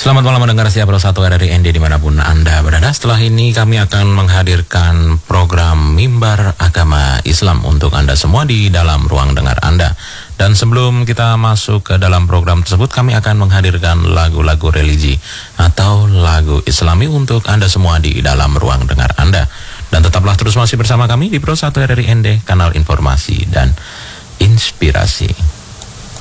Selamat malam mendengar siap Pro 1 RRI ND dimanapun Anda berada. Setelah ini kami akan menghadirkan program Mimbar Agama Islam untuk Anda semua di dalam ruang dengar Anda. Dan sebelum kita masuk ke dalam program tersebut, kami akan menghadirkan lagu-lagu religi atau lagu Islami untuk Anda semua di dalam ruang dengar Anda. Dan tetaplah terus masih bersama kami di Pro 1 RRI ND, kanal informasi dan inspirasi.